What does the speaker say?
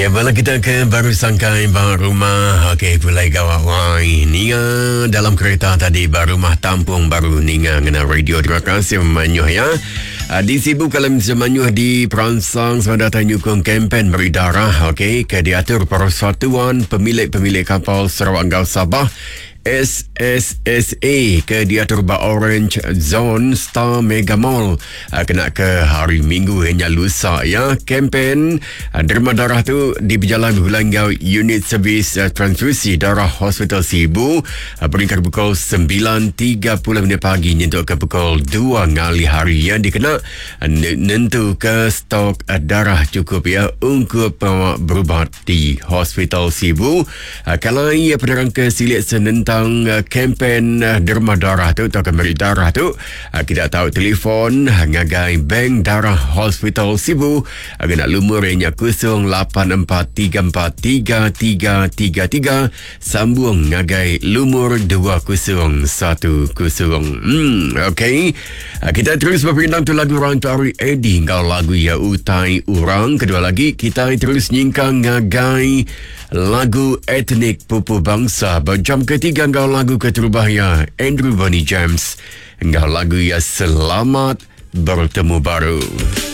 Ya, bala kita ke baru sangkai baru rumah. Okey, pulai gawai ninga dalam kereta tadi baru rumah tampung baru ninga ngena radio. Terima kasih menyuh ya. Disibuk kalau menyuh di perangsang sudah nyukung kempen berdarah. Okey, ke diatur Persatuan Pemilik Kapal Sarawak Gau Sabah SSSA ke diatur ba Orange Zone Star Mega Mall kena ke hari Minggu hingga lusa ya. Kempen derma darah tu di berjalan bulan gau unit servis transfusi darah Hospital Sibu peringkat pukul 9.30 pagi nyentuk ke pukul 2 ngali hari yang dikena nentu ke stok darah cukup ya untuk berubat di Hospital Sibu. Kalau ia penerang ke silik senentang kempen derma darah tu atau kembali darah tu, kita tahu telefon ngagai bank darah Hospital Sibu nak lumurnya 0843433333 sambung ngagai lumur 2010. Okey, kita terus berpindah tu lagu orang Tari Eddie kalau lagu ya utai orang. Kedua lagi kita terus nyingkang ngagai lagu etnik pupu bangsa. Berjam ketiga engkau lagu keterubah ya Andrew Bonnie James. Engkau lagu ya selamat bertemu baru.